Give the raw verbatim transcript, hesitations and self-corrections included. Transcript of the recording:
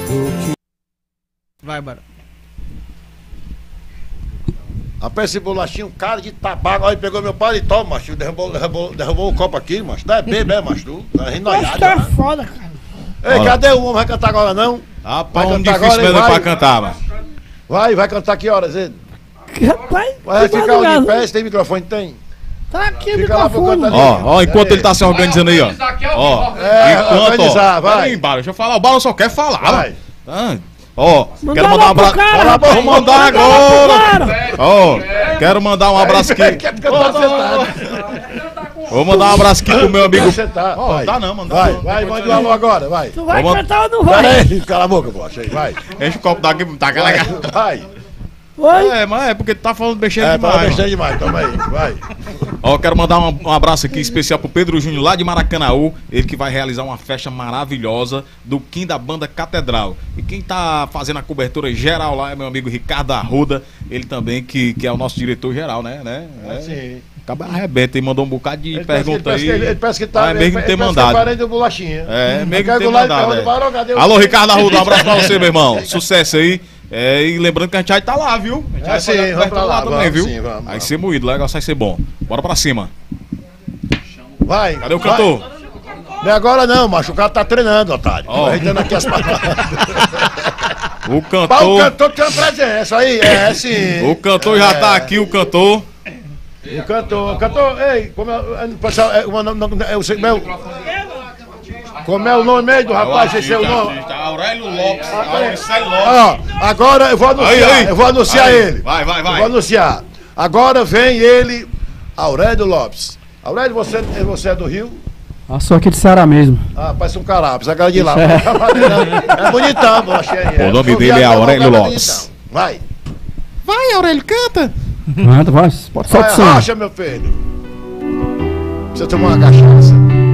Vai, bora. Rapaz, esse bolachinho, um cara de tabaco, aí pegou meu paletó, macho, derrubou, derrubou, derrubou o copo aqui, macho. Não é bebê, é, macho, tu? Tá rindo Acho que é foda, cara. Ei, Olha. cadê o homem? Vai cantar agora, não? Rapaz, Vai um cantar difícil agora, mesmo vai. pra cantar, mano. Vai, vai cantar que horas, ele? Rapaz, Vai que ficar madrugada. de pé, se tem microfone? Tem. Tá aqui o Fica lá pro microfone. canto ali. Ó, ó, enquanto É. ele tá se organizando aí, ó. Ó, É, enquanto, organizar, ó. vai. Peraí, Bala, deixa eu falar, o Bala só quer falar. Vai. Ah, ó, Manda quero mandar um lá abraço. pro cara, Vou rapaz. mandar Manda lá pro agora. cara. Ó, quero mandar um abraço aqui. Quer cantar sentado. Vou mandar um abraço aqui pro meu amigo. Quer sentar, Ó, vai. tá não, mano. Vai, vai, mande um alô agora, vai. Tu vai Vamos- cantar ou não vai? Peraí, cala a boca, poxa, aí, vai. Enche o copo daqui, tá Vai, galera. vai. Oi? É, mas é porque tu tá falando besteira É, tá demais. mexendo demais, toma aí, vai. Ó, quero mandar um, um abraço aqui especial pro Pedro Júnior lá de Maracanaú, ele que vai realizar uma festa maravilhosa do Kim da Banda Catedral. E quem tá fazendo a cobertura geral lá é meu amigo Ricardo Arruda, ele também que, que é o nosso diretor geral, né? né? É. Sim. Acaba arrebenta e mandou um bocado de Ele parece que- pergunta ele parece que aí. ele- Ele parece que tá. Ah, é mesmo que ele tem parece que é mandado. parente do bolachinha. É, mesmo que Pega tem o lá e mandado. pergunta, é. "Barão, cadê o-" Alô, Ricardo Arruda, um abraço pra você, meu irmão. Sucesso aí. É, e lembrando que a gente vai tá lá, viu? A gente É, vai sim, fazer a vamos cobertura pra lá, também, vamos viu? sim, vamos, Vai vamos. ser moído, o negócio vai ser bom. Bora pra cima. Vai. Cadê o vai. cantor? Não é agora não, macho. O cara tá treinando, otário. Ó. Ajeitando aqui as palavras. O Mas o cantor. cantor tem uma presença aí, é sim. O cantor já tá aqui, o cantor. O cantor, o cantor, ei, como é, é, pessoal, é, uma- não, não, é, o seu- meu, como é o nome aí do rapaz, esse é o nome? Aurélio Lopes. Ó, agora eu vou anunciar, Aí, aí. eu vou anunciar Aí. ele. Vai, vai, vai. Eu vou anunciar. Agora vem ele, Aurélio Lopes. Aurélio, você, você é do Rio? Ah, sou aqui de Ceará mesmo. Ah, parece um carapes, a cara de lá. É. É bonitão, eu achei. O nome dele é Aurélio Lopes. Vai. Vai, Aurélio, canta. Manda, vai, pode Vai, soltar o som. racha, meu filho. Precisa tomar uma cachaça.